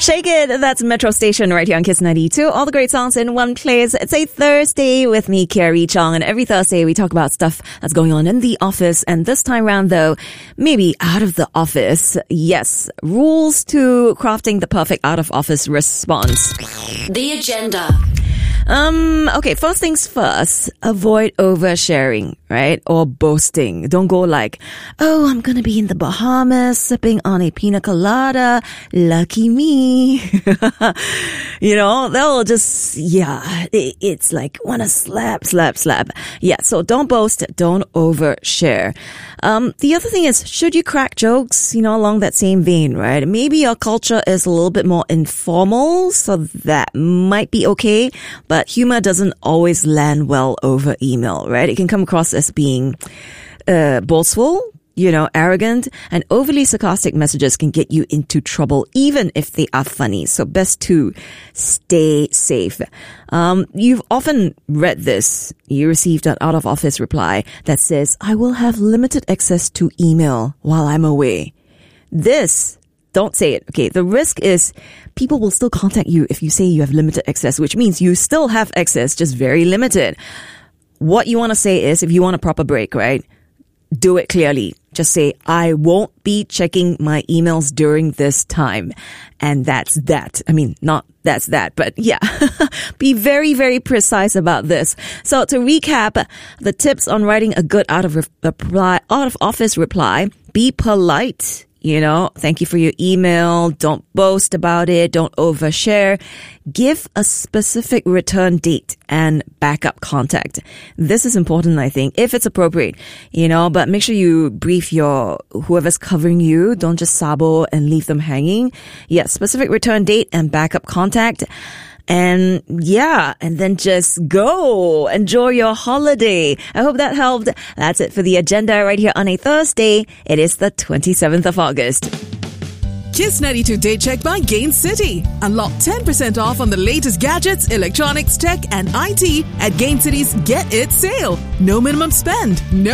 Shake It, that's Metro Station right here on Kiss 92. All the great songs in one place. It's a Thursday with me, Carrie Chong, and every Thursday we talk about stuff that's going on in the office. And this time around, though, maybe out of the office. Yes, rules to crafting the perfect out-of-office response. The agenda. Okay, first things first, avoid oversharing, right? Or boasting. Don't go like, oh, I'm gonna be in the Bahamas sipping on a pina colada. Lucky me. You know, they'll just, it's like, wanna slap. Yeah, so don't boast, don't overshare. The other thing is, should you crack jokes, along that same vein, right? Maybe your culture is a little bit more informal, so that might be okay, but humor doesn't always land well over email, right? It can come across as being boastful, arrogant, and overly sarcastic messages can get you into trouble even if they are funny. So best to stay safe. You've often read this. You received an out-of-office reply that says, I will have limited access to email while I'm away. Don't say it. Okay, the risk is people will still contact you if you say you have limited access, which means you still have access, just very limited. What you want to say is, if you want a proper break, right? Do it clearly. Just say, I won't be checking my emails during this time. And that's that. I mean, not that's that, but yeah. Be very, very precise about this. So to recap, the tips on writing a good out-of-office reply, be polite. Thank you for your email. Don't boast about it. Don't overshare. Give a specific return date and backup contact. This is important, I think, if it's appropriate, but make sure you brief whoever's covering you. Don't just sabo and leave them hanging. Yeah, specific return date and backup contact. And then just go. Enjoy your holiday. I hope that helped. That's it for the agenda right here on a Thursday. It is the 27th of August. Kiss 92 Day Check by Gain City. Unlock 10% off on the latest gadgets, electronics, tech, and IT at Gain City's Get It sale. No minimum spend. No